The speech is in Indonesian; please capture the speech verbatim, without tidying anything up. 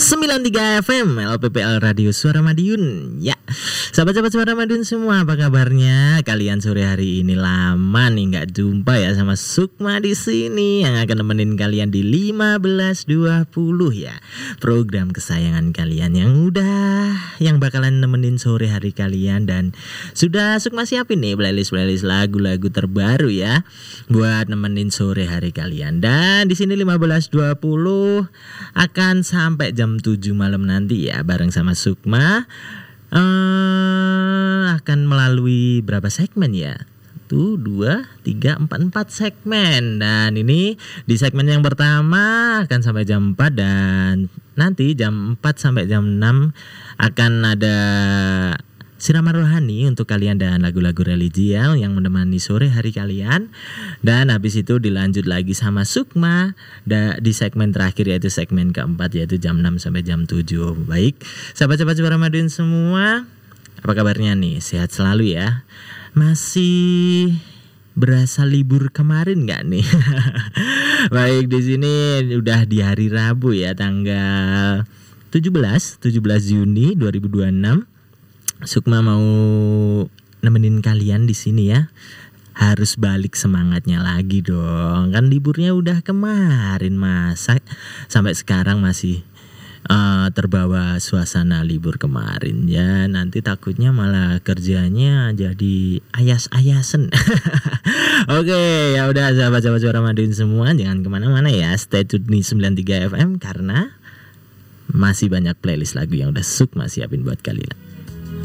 sembilan puluh tiga F M L P P L Radio Suara Madiun. Ya, sahabat-sahabat Suara Madiun semua, apa kabarnya? Kalian sore hari ini lama nih nggak jumpa ya sama Sukma di sini yang akan nemenin kalian di lima belas dua puluh ya. Program kesayangan kalian yang udah yang bakalan nemenin sore hari kalian, dan sudah Sukma siapin nih playlist-playlist lagu-lagu terbaru ya buat nemenin sore hari kalian. Dan di sini lima belas dua puluh akan sampai jam tujuh malam nanti ya, bareng sama Sukma. uh, Akan melalui berapa segmen ya? Satu, dua, tiga, empat, empat segmen. Dan ini di segmen yang pertama akan sampai jam empat, dan nanti jam empat sampai jam enam akan ada siraman rohani untuk kalian dan lagu-lagu religi ya, yang menemani sore hari kalian. Dan habis itu dilanjut lagi sama Sukma da, di segmen terakhir, yaitu segmen keempat, yaitu jam enam sampai jam tujuh. Baik, sahabat-sahabat Suara Madiun semua, apa kabarnya nih? Sehat selalu ya? Masih berasa libur kemarin nggak nih? Baik, di sini udah di hari Rabu ya, tanggal tujuh belas Juni dua ribu dua puluh enam. Sukma mau nemenin kalian di sini ya. Harus balik semangatnya lagi dong. Kan liburnya udah kemarin, masa sampai sekarang masih uh, terbawa suasana libur kemarin ya. Nanti takutnya malah kerjanya jadi ayas-ayasen. Oke, ya udah sahabat-sahabat Suara Madiun semua, jangan kemana-mana ya. Stay tune di sembilan puluh tiga F M karena masih banyak playlist lagu yang udah Sukma siapin buat kalian.